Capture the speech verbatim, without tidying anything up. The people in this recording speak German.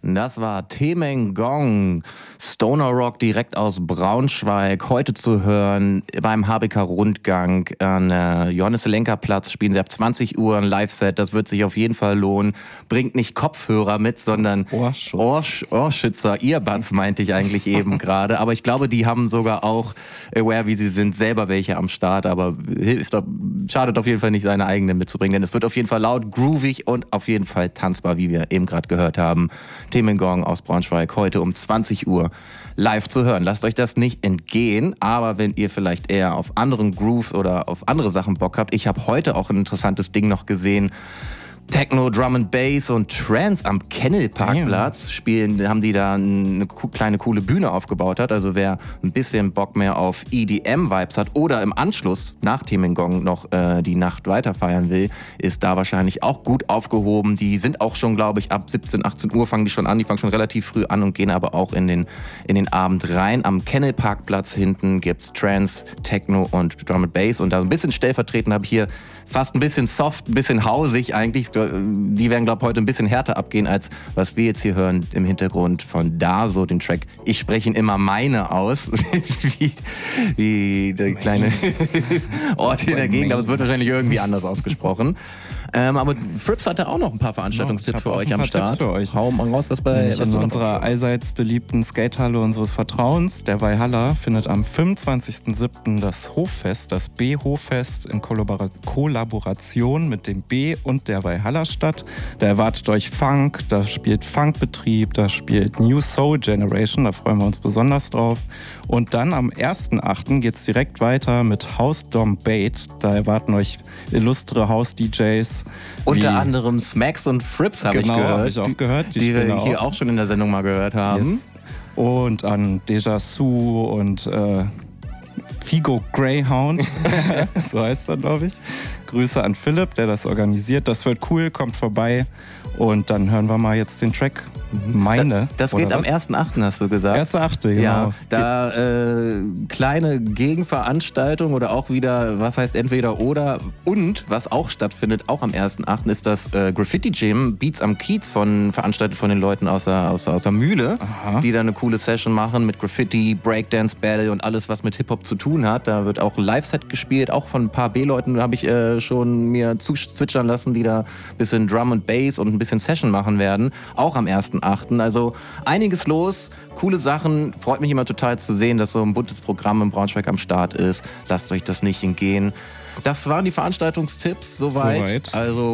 Das war Temengong, Stoner Rock direkt aus Braunschweig, heute zu hören beim Habecker Rundgang an äh, Johannes-Lenker-Platz, spielen sie ab zwanzig Uhr ein Live-Set, das wird sich auf jeden Fall lohnen. Bringt nicht Kopfhörer mit, sondern Ohrschutz. Ohrsch- Ohrschützer, Earbuds meinte ich eigentlich eben gerade, aber ich glaube, die haben sogar auch, aware wie sie sind, selber welche am Start, aber hilft, schadet auf jeden Fall nicht, seine eigenen mitzubringen, denn es wird auf jeden Fall laut, groovig und auf jeden Fall tanzbar, wie wir eben gerade gehört haben. Temengong aus Braunschweig, heute um zwanzig Uhr live zu hören. Lasst euch das nicht entgehen, aber wenn ihr vielleicht eher auf anderen Grooves oder auf andere Sachen Bock habt, ich habe heute auch ein interessantes Ding noch gesehen. Techno, Drum and Bass und Trance am Kennel-Parkplatz spielen, haben die da eine kleine coole Bühne aufgebaut hat. Also wer ein bisschen Bock mehr auf E D M-Vibes hat oder im Anschluss nach Temengong noch äh, die Nacht weiter feiern will, ist da wahrscheinlich auch gut aufgehoben. Die sind auch schon, glaube ich, ab siebzehn, achtzehn Uhr fangen die schon an. Die fangen schon relativ früh an und gehen aber auch in den, in den Abend rein. Am Kennel-Parkplatz hinten gibt's Trance, Techno und Drum and Bass. Und da ein bisschen stellvertretend habe ich hier fast ein bisschen soft, ein bisschen hausig eigentlich. Die werden, glaube ich, heute ein bisschen härter abgehen, als was wir jetzt hier hören im Hintergrund von Daso, den Track Ich spreche ihn immer meine aus. wie, wie der kleine Ort hier in der Gegend, aber es wird wahrscheinlich irgendwie anders ausgesprochen. Ähm, aber Frips hatte auch noch ein paar Veranstaltungstipps für euch am Start. Für euch. Hau mal raus, was bei... Was in unserer allseits beliebten Skatehalle unseres Vertrauens, der Valhalla, findet am fünfundzwanzigsten siebten das Hoffest, das B-Hoffest in Kollabora- Kollaboration mit dem B und der Valhalla statt. Da erwartet euch Funk, da spielt Funkbetrieb, da spielt New Soul Generation, da freuen wir uns besonders drauf. Und dann am ersten achten geht es direkt weiter mit House Dom Bait. Da erwarten euch illustre House-D Js. Unter anderem Smacks und Frips habe genau, ich gehört. Habe ich auch gehört. Die, die wir hier auch. auch schon in der Sendung mal gehört haben. Yes. Und an Deja Su und äh, Figo Greyhound, so heißt er, glaube ich. Grüße an Philipp, der das organisiert. Das wird cool, kommt vorbei. Und dann hören wir mal jetzt den Track Meine. Das, das geht am ersten achten, hast du gesagt. erster achte, genau. Ja, da äh, kleine Gegenveranstaltung oder auch wieder, was heißt entweder oder. Und was auch stattfindet, auch am ersten achten ist das äh, Graffiti Gym, Beats am Kiez, von, veranstaltet von den Leuten aus der, aus der, aus der Mühle, Aha. die da eine coole Session machen mit Graffiti, Breakdance, Battle und alles, was mit Hip-Hop zu tun hat. Da wird auch ein Live-Set gespielt, auch von ein paar B-Leuten habe ich äh, schon mir zwitschern lassen, die da ein bisschen Drum und Bass und ein bisschen Session machen werden, auch am ersten achten Also einiges los, coole Sachen, freut mich immer total zu sehen, dass so ein buntes Programm in Braunschweig am Start ist. Lasst euch das nicht entgehen. Das waren die Veranstaltungstipps, soweit. soweit. Also